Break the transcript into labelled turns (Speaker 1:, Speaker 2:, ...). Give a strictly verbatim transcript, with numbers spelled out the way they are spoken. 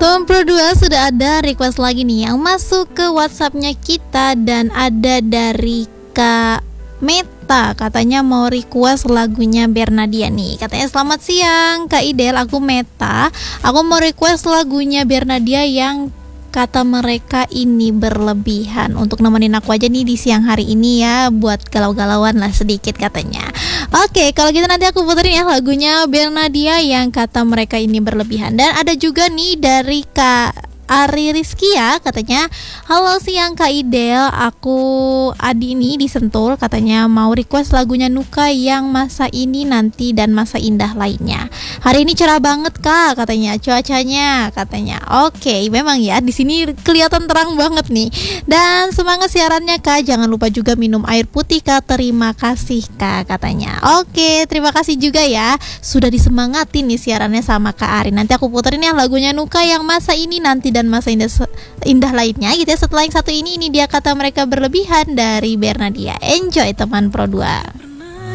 Speaker 1: Teman Pro dua sudah ada request lagi nih yang masuk ke WhatsAppnya kita, dan ada dari Kak Meta, katanya mau request lagunya Bernadia nih. Katanya, selamat siang Kak Idel, aku Meta, aku mau request lagunya Bernadia yang kata mereka ini berlebihan, untuk nemenin aku aja nih di siang hari ini ya, buat galau-galauan lah sedikit katanya. Oke, kalau gitu nanti aku puterin ya lagunya Bernadia yang kata mereka ini berlebihan. Dan ada juga nih dari Kak Ari Rizky ya, katanya, halo siang Kak Idel, aku Adi nih di Sentul, katanya mau request lagunya Nuka yang masa ini nanti dan masa indah lainnya. Hari ini cerah banget Kak, katanya, cuacanya, katanya. Oke, memang ya di sini kelihatan terang banget nih. Dan semangat siarannya Kak, jangan lupa juga minum air putih Kak. Terima kasih Kak, katanya. Oke, terima kasih juga ya sudah disemangatin nih siarannya sama Kak Ari. Nanti aku puterin ya lagunya Nuka yang masa ini nanti dan masa indah, indah lainnya gitu ya. Setelah yang satu ini, ini dia kata mereka berlebihan dari Bernadia. Enjoy teman Pro dua.